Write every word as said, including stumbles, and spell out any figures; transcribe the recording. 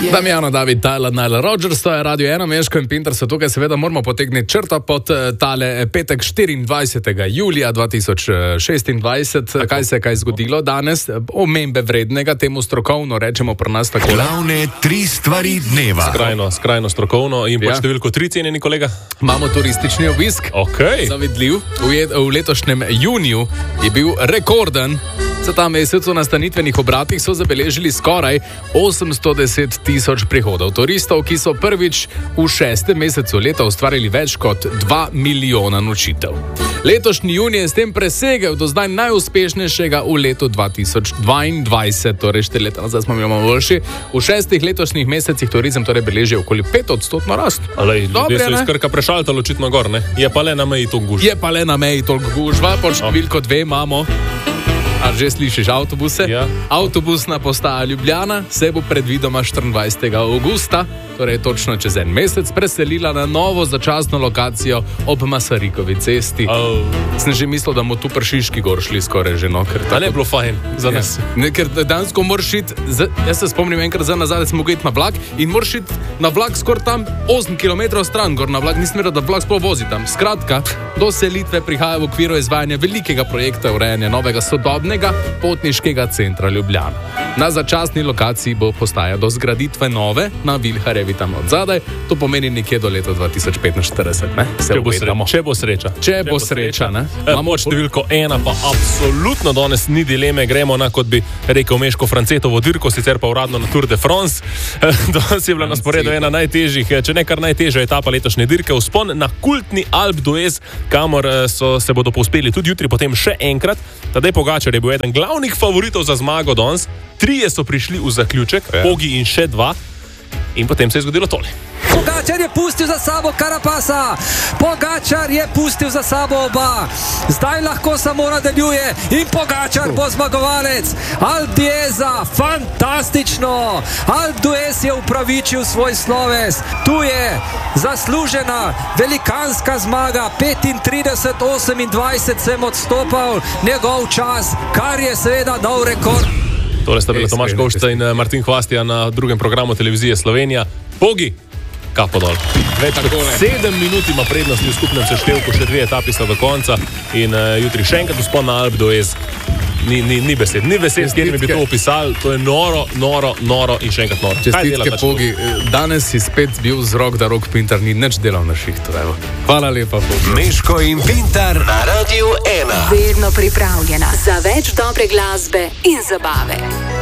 Damjano, David, Tyler, Nile Rodgers, to je Radio ena, Meško in Pinter so tukaj, seveda moramo potegniti črto pod tale petek štiriindvajsetega julija dva tisoč šestindvajset. Kaj se je kaj zgodilo danes? Omembe vrednega, temu strokovno rečemo pri nas tako. Glavne tri stvari dneva. Skrajno, skrajno strokovno in ja. Po številko tri, cenjeni kolega. Imamo turistični obisk. Okay. Zavidljiv. V, v letošnjem juniju je bil rekorden. Za ta mesec v nastanitvenih obratih so zabeležili skoraj osemsto deset tisoč prihodov turistov, ki so prvič v šestem mesecu leta ustvarili več kot dva milijona nočitev. Letošnji junij je s tem presegel do zdaj najuspešnejšega v letu dva tisoč dvaindvajset, torej štiri leta nazaj smo imeli boljši. V šestih letošnjih mesecih turizem torej beleži okoli pet odstotno rast. Alej, ljudje so iz Krka prešaltali očitno gor, ne? Je pa le na meji toliko gužva. Je pa le na meji toliko gužva, pod številko dve imamo. A že slišiš avtobuse? Ja. Avtobusna postaja Ljubljana se bo predvidoma štiriindvajsetega avgusta, torej točno čez en mesec, preselila na novo začasno lokacijo ob Masarikovi cesti. Oh. Sem že mislil, da bomo tu pri Šiški gor šli skoraj že, no. Ker tako... ne je bilo fajn za nas. Ja. Ne, ker dansko moraš iti, jaz se spomnim enkrat za nazaj, smo mogli iti na vlak in moraš iti na vlak skoraj tam osem kilometrov stran gor na vlak, nisem vedel, da vlak sploh vozi tam. Skratka, do selitve prihaja v okviru izvajanja velikega projekta urejanja novega sodobnega potniškega centra Ljubljana. Na začasni lokaciji bo postaja do zgraditve nove na Vilharjevi tam od zadaj, to pomeni nekje do leta dva tisoč petinštirideset, ne? Se če, bo sre, če bo sreča. Če, če bo sreča, ne? Imamo številko ena, pa absolutno danes ni dileme, gremo na, kot bi rekel Meško, Francetovo dirko, sicer pa uradno na Tour de France. Danes je bila na sporedu ena najtežjih, če ne kar najtežja etapa letošnje dirke, vzpon na kultni Alpe d'Huez, kamor so, se bodo povzpeli tudi jutri, potem še enkrat. Tadej Pogačar je bil eden glavnih favoritov za zmago danes. Trije so prišli v zaključek, ja. Pogi in še dva. In potem se je zgodilo tole. Pogačar je pustil za sabo Carapasa. Pogačar je pustil za sabo oba. Zdaj lahko samo nadaljuje in Pogačar bo zmagovalec. Alpe d'Hueza, fantastično. Alpe d'Huez je upravičil svoj sloves. Tu je zaslužena velikanska zmaga. petintrideset osemindvajset sem odstopal njegov čas, kar je seveda nov rekord. Tole sta bila Tomaž Govšta in Martin Hvastija na drugem programu televizije Slovenija. Pogi, kapo dol. Več kot sedem minut ima prednost v skupnem seštevku, še dve etapi sta do konca in uh, jutri še enkrat vzpon na Alpe d'Huez. Ni, ni, ni besed, ni besed, s katerimi bi to opisali. To je noro, noro, noro in še enkrat noro. Čestitke, Pogi. Danes si spet bil z rok, da Rok Pintar ni nič delal na šihtu. Evo. Hvala lepa, Pogi. Meško in Pintar na Radio ena. Vedno pripravljena za več dobre glasbe in zabave.